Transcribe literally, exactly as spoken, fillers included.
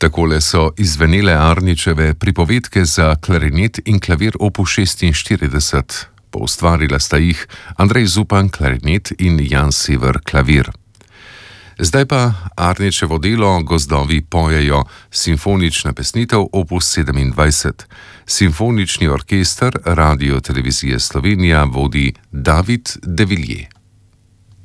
Takole so izvenele Arničeve pripovedke za klarinet in klavir opus šestinštirideset. Poustvarila sta jih Andrej Zupan klarinet in Jan Sever klavir. Zdaj pa Arničevo delo Gozdovi pojejo, simfonična pesnitev opus sedemindvajset. Simfonični orkester Radio Televizije Slovenija vodi David de Villiers.